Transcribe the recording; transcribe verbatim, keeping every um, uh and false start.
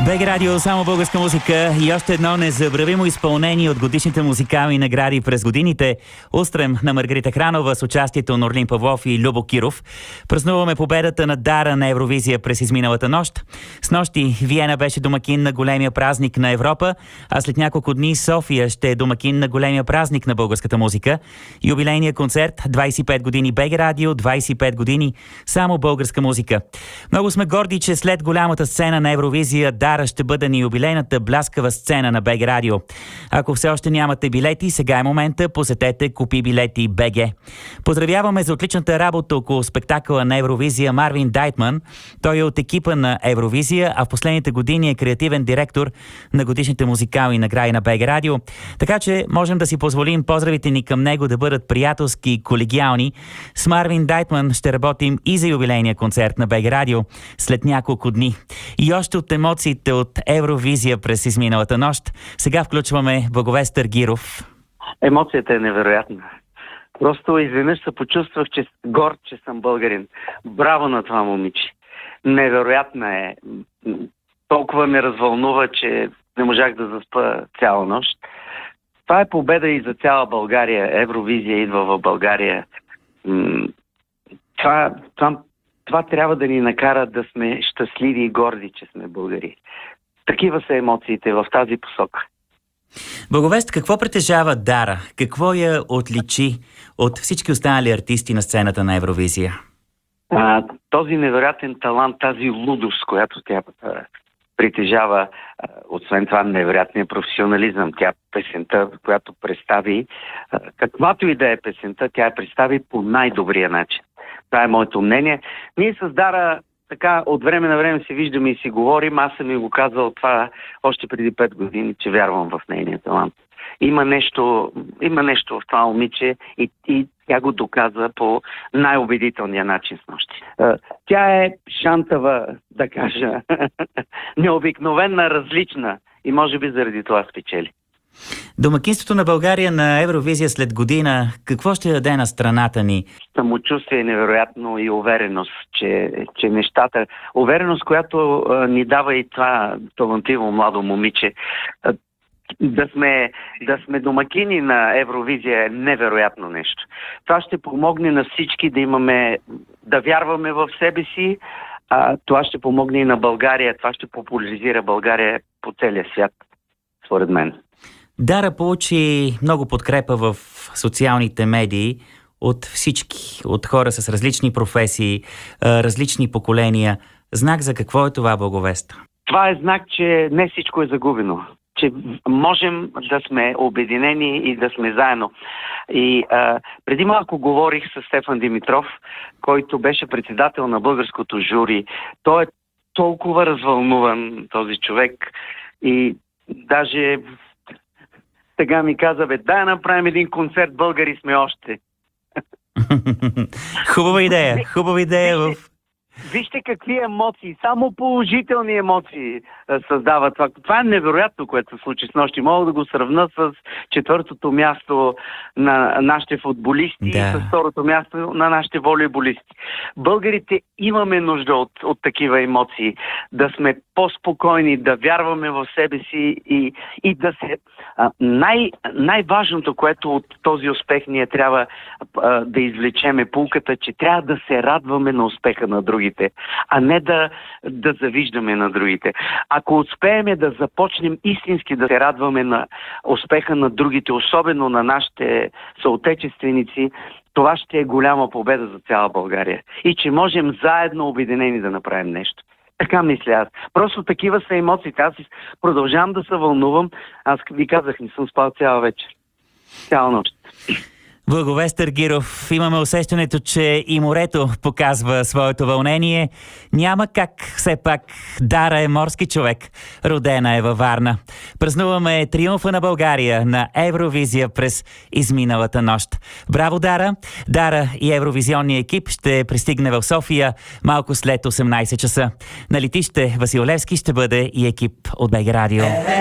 БГ Радио, само българска музика и още едно незабравимо изпълнение от годишните музикални награди през годините. Устрем на Маргарита Хранова с участието на Орлин Павлов и Любо Киров. Празнуваме победата на Дара на Евровизия през изминалата нощ. С нощи Виена беше домакин на големия празник на Европа, а след няколко дни София ще е домакин на големия празник на българската музика. Юбилейният концерт двайсет и пет години БГ Радио, двайсет и пет години само българска музика. Много сме горди, че след голямата сцена на Евровизия Дара ще бъде на юбилейната бляскава сцена на БГ Радио. Ако все още нямате билети, сега е момента, посетете Купи билети БГ. Поздравяваме за отличната работа около спектакъла на Евровизия Марвин Дайтман. Той е от екипа на Евровизия, а в последните години е креативен директор на годишните музикални награди на БГ Радио. Така че можем да си позволим поздравите ни към него да бъдат приятелски и колегиални. С Марвин Дайтман ще работим и за юбилейния концерт на БГ Радио след няколко дни. И още от емоциите от Евровизия през изминалата нощ, сега включваме Благовест Аргиров. Емоцията е невероятна. Просто изведнъж се почувствах, че горд, че съм българин. Браво на това момиче. Невероятна е. Толкова ме развълнува, че не можах да заспа цяла нощ. Това е победа и за цяла България. Евровизия идва в България. Това, това, това трябва да ни накара да сме щастливи и горди, че сме българи. Такива са емоциите в тази посока. Благовест, какво притежава Дара? Какво я отличи от всички останали артисти на сцената на Евровизия? А, този невероятен талант, тази лудост, която тя а, притежава, а, освен това невероятния професионализъм, тя песента, която представи, а, каквато и да е песента, тя я представи по най-добрия начин. Това е моето мнение. Ние с Дара така от време на време се виждаме и си говорим. Аз съм и го казал това още преди пет години, че вярвам в нейния талант. Има нещо, има нещо в това момиче и, и тя го доказа по най-убедителния начин с нощи. Тя е шантава, да кажа, необикновена, различна и може би заради това спечели. Домакинството на България на Евровизия след година, какво ще даде на страната ни? Самочувствие невероятно и увереност, че, че нещата... Увереност, която а, ни дава и това талантливо младо момиче. А, да сме, да сме домакини на Евровизия е невероятно нещо. Това ще помогне на всички да имаме... да вярваме в себе си. А, това ще помогне и на България. Това ще популяризира България по целия свят, според мен. Дара получи много подкрепа в социалните медии от всички, от хора с различни професии, различни поколения. Знак за какво е това, Благовест? Това е знак, че не всичко е загубено. Че можем да сме обединени и да сме заедно. И а, преди малко говорих с Стефан Димитров, който беше председател на българското жури. Той е толкова развълнуван, този човек, и даже сега ми каза, бе, дай направим един концерт, българи сме още. Хубава идея, хубава идея в... Вижте какви емоции, само положителни емоции а, създава това. Това е невероятно, което се случи с нощи. Мога да го сравна с четвъртото място на нашите футболисти, да, и с второто място на нашите волейболисти. Българите имаме нужда от, от такива емоции. Да сме по-спокойни, да вярваме в себе си и, и да се... А, най, най-важното, което от този успех ние трябва а, да извлечеме пулката, че трябва да се радваме на успеха на другите, а не да, да завиждаме на другите. Ако успеем да започнем истински да се радваме на успеха на другите, особено на нашите съотечественици, това ще е голяма победа за цяла България. И че можем заедно обединени да направим нещо. Така мисля аз. Просто такива са емоциите. Аз продължавам да се вълнувам. Аз ви казах, не съм спал цяла вечер. Цяла нощ. Благовест Аргиров, имаме усещането, че и морето показва своето вълнение. Няма как, все пак, Дара е морски човек. Родена е във Варна. Празнуваме триумфа на България на Евровизия през изминалата нощ. Браво, Дара! Дара и евровизионния екип ще пристигне в София малко след осемнайсет часа. На летище Васил Левски ще бъде и екип от БГ Радио.